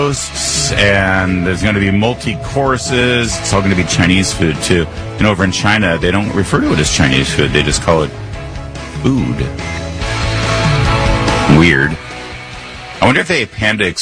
roasts, and there's going to be multi-courses. It's all going to be Chinese food, too. And over in China, they don't refer to it as Chinese food. They just call it food. Weird. I wonder if they have Panda